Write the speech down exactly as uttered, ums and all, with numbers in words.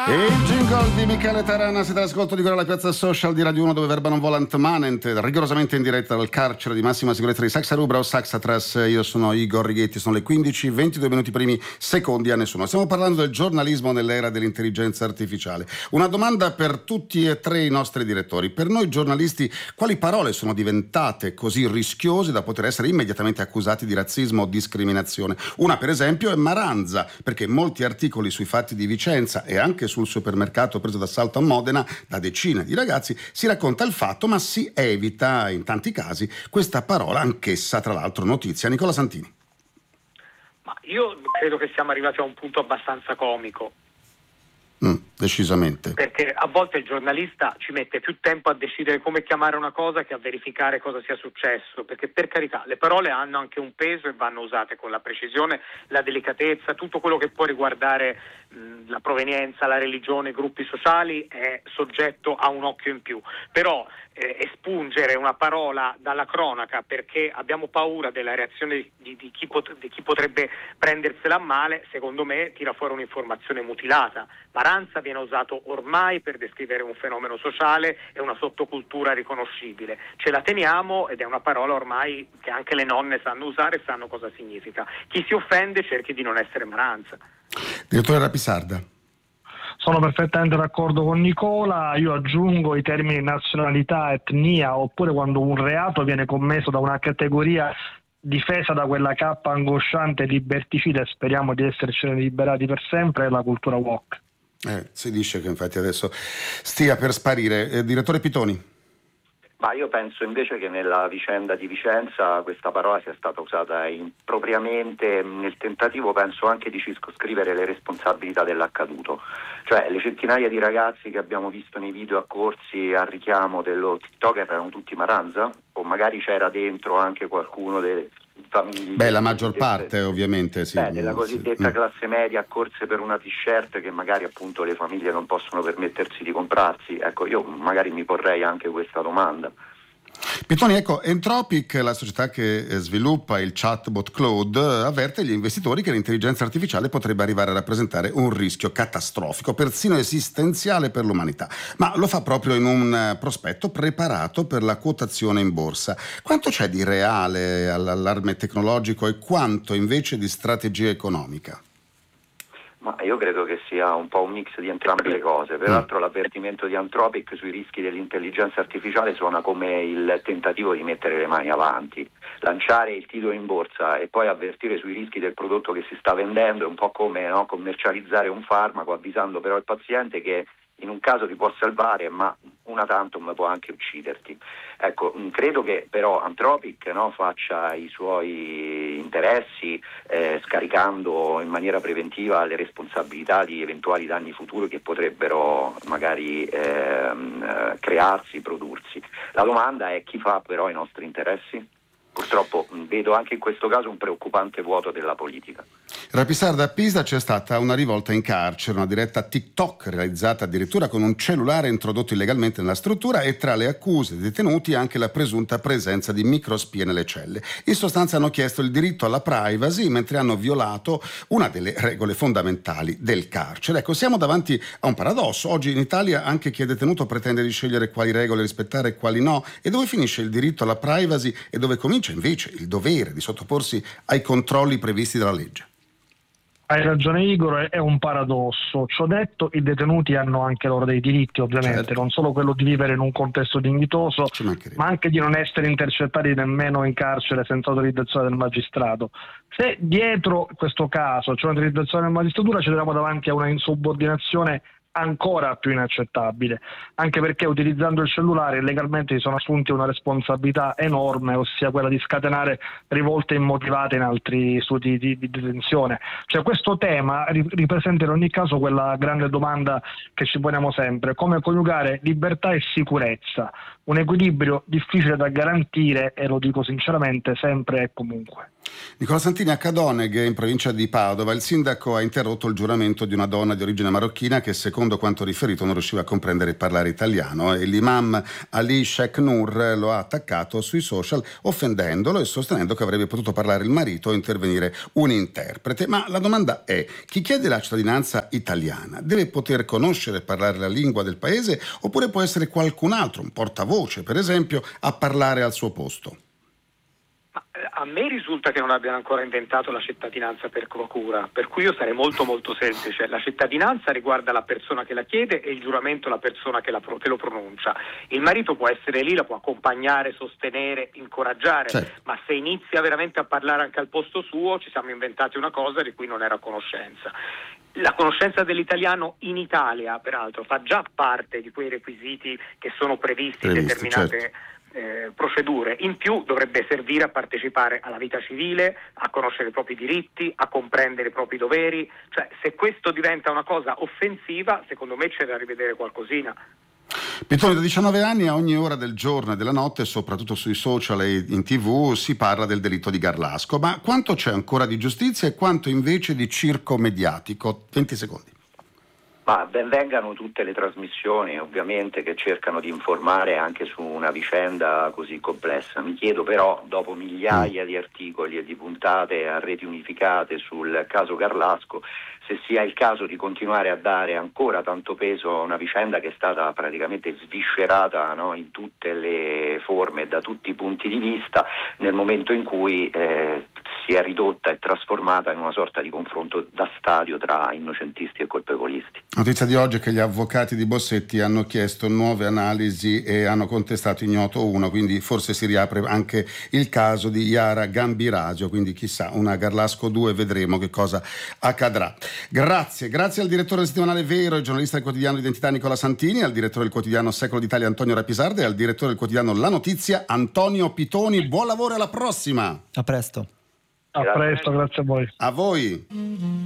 E il jingle di Michele Tarana, siete all'ascolto di quella la piazza social di Radio uno, dove verba non volant manent, rigorosamente in diretta dal carcere di massima sicurezza di Saxa Rubra o Saxatras. Io sono Igor Righetti, sono le quindici ventidue minuti primi secondi a nessuno. Stiamo parlando del giornalismo nell'era dell'intelligenza artificiale. Una domanda per tutti e tre i nostri direttori. Per noi giornalisti, quali parole sono diventate così rischiose da poter essere immediatamente accusati di razzismo o discriminazione? Una, per esempio, è Maranza, perché molti articoli sui fatti di Vicenza e anche sul supermercato preso d'assalto a Modena da decine di ragazzi si racconta il fatto, ma si evita in tanti casi questa parola, anch'essa tra l'altro notizia. Nicola Santini. Ma io credo che siamo arrivati a un punto abbastanza comico. Mm, decisamente. Perché a volte il giornalista ci mette più tempo a decidere come chiamare una cosa che a verificare cosa sia successo, perché per carità le parole hanno anche un peso e vanno usate con la precisione, la delicatezza, tutto quello che può riguardare mh, la provenienza, la religione, i gruppi sociali è soggetto a un occhio in più. Però eh, espungere una parola dalla cronaca perché abbiamo paura della reazione di, di, chi, pot- di chi potrebbe prendersela a male, secondo me tira fuori un'informazione mutilata. Maranza viene usato ormai per descrivere un fenomeno sociale e una sottocultura riconoscibile. Ce la teniamo ed è una parola ormai che anche le nonne sanno usare e sanno cosa significa. Chi si offende cerchi di non essere Maranza. Direttore Rapisarda. Sono perfettamente d'accordo con Nicola, io aggiungo i termini nazionalità, etnia, oppure quando un reato viene commesso da una categoria difesa da quella cappa angosciante e liberticida, e speriamo di essercene liberati per sempre, è la cultura woke. Eh, si dice che infatti adesso stia per sparire. Eh, direttore Pitoni. Ma io penso invece che nella vicenda di Vicenza questa parola sia stata usata impropriamente nel tentativo, penso, anche di circoscrivere le responsabilità dell'accaduto. Cioè le centinaia di ragazzi che abbiamo visto nei video accorsi al richiamo dello TikToker erano tutti Maranza? O magari c'era dentro anche qualcuno delle famiglie? Beh, la maggior parte ovviamente sì. Beh, della cosiddetta sì. classe media accorse per una t-shirt che magari appunto le famiglie non possono permettersi di comprarsi. Ecco, io magari mi porrei anche questa domanda. Pietoni, ecco, Anthropic, la società che sviluppa il chatbot Claude, avverte gli investitori che l'intelligenza artificiale potrebbe arrivare a rappresentare un rischio catastrofico, persino esistenziale per l'umanità, ma lo fa proprio in un prospetto preparato per la quotazione in borsa. Quanto c'è di reale all'allarme tecnologico e quanto invece di strategia economica? Ma io credo che sia un po' un mix di entrambe le cose. Peraltro l'avvertimento di Anthropic sui rischi dell'intelligenza artificiale suona come il tentativo di mettere le mani avanti. Lanciare il titolo in borsa e poi avvertire sui rischi del prodotto che si sta vendendo è un po' come, no, commercializzare un farmaco avvisando però il paziente che in un caso ti può salvare, ma una tantum può anche ucciderti. Ecco, credo che però Anthropic, no, faccia i suoi interessi eh, scaricando in maniera preventiva le responsabilità di eventuali danni futuri che potrebbero magari ehm, crearsi, prodursi. La domanda è chi fa però i nostri interessi? Purtroppo vedo anche in questo caso un preoccupante vuoto della politica. Rapisarda, a Pisa c'è stata una rivolta in carcere, una diretta TikTok realizzata addirittura con un cellulare introdotto illegalmente nella struttura, e tra le accuse dei detenuti anche la presunta presenza di microspie nelle celle. In sostanza hanno chiesto il diritto alla privacy mentre hanno violato una delle regole fondamentali del carcere. Ecco, siamo davanti a un paradosso. Oggi in Italia anche chi è detenuto pretende di scegliere quali regole rispettare e quali no, e dove finisce il diritto alla privacy e dove comincia invece il dovere di sottoporsi ai controlli previsti dalla legge. Hai ragione Igor, è un paradosso. Ciò detto, i detenuti hanno anche loro dei diritti, ovviamente, certo. Non solo quello di vivere in un contesto dignitoso, ma anche di non essere intercettati nemmeno in carcere senza autorizzazione del magistrato. Se dietro questo caso c'è un'autorizzazione della magistratura, ci troviamo davanti a una insubordinazione ancora più inaccettabile, anche perché utilizzando il cellulare illegalmente si sono assunti una responsabilità enorme, ossia quella di scatenare rivolte immotivate in altri istituti di, di detenzione. Cioè questo tema ripresenta in ogni caso quella grande domanda che ci poniamo sempre: come coniugare libertà e sicurezza, un equilibrio difficile da garantire, e lo dico sinceramente, sempre e comunque. Nicola Santini, a Cadoneghe, in provincia di Padova, il sindaco ha interrotto il giuramento di una donna di origine marocchina che, secondo quanto riferito, non riusciva a comprendere e parlare italiano, e l'imam Ali Sheikh Nur lo ha attaccato sui social offendendolo e sostenendo che avrebbe potuto parlare il marito o intervenire un interprete. Ma la domanda è: chi chiede la cittadinanza italiana deve poter conoscere e parlare la lingua del paese, oppure può essere qualcun altro, un portavoce per esempio, a parlare al suo posto? A me risulta che non abbiano ancora inventato la cittadinanza per procura, per cui io sarei molto molto semplice. La cittadinanza riguarda la persona che la chiede e il giuramento la persona che, la, che lo pronuncia. Il marito può essere lì, la può accompagnare, sostenere, incoraggiare, certo. Ma se inizia veramente a parlare anche al posto suo, ci siamo inventati una cosa di cui non era a conoscenza. La conoscenza dell'italiano in Italia, peraltro, fa già parte di quei requisiti che sono previsti in determinate... Certo. Eh, procedure. In più dovrebbe servire a partecipare alla vita civile, a conoscere i propri diritti, a comprendere i propri doveri. Cioè, se questo diventa una cosa offensiva, secondo me c'è da rivedere qualcosina. Pittoni, da diciannove anni a ogni ora del giorno e della notte, soprattutto sui social e in tv, si parla del delitto di Garlasco. Ma quanto c'è ancora di giustizia e quanto invece di circo mediatico? venti secondi. Ma ben vengano tutte le trasmissioni, ovviamente, che cercano di informare anche su una vicenda così complessa. Mi chiedo però, dopo migliaia di articoli e di puntate a reti unificate sul caso Garlasco, se sia il caso di continuare a dare ancora tanto peso a una vicenda che è stata praticamente sviscerata, no, in tutte le forme e da tutti i punti di vista, nel momento in cui eh, si è ridotta e trasformata in una sorta di confronto da stadio tra innocentisti e colpevolisti. Notizia di oggi è che gli avvocati di Bossetti hanno chiesto nuove analisi e hanno contestato ignoto uno, quindi forse si riapre anche il caso di Yara Gambirasio, quindi chissà, una Garlasco due, vedremo che cosa accadrà. Grazie, grazie al direttore del settimanale Vero e giornalista del quotidiano Identità Nicola Santini, al direttore del quotidiano Secolo d'Italia Antonio Rapisarda e al direttore del quotidiano La Notizia Antonio Pitoni. Buon lavoro e alla prossima! A presto. A presto, grazie a voi. A voi.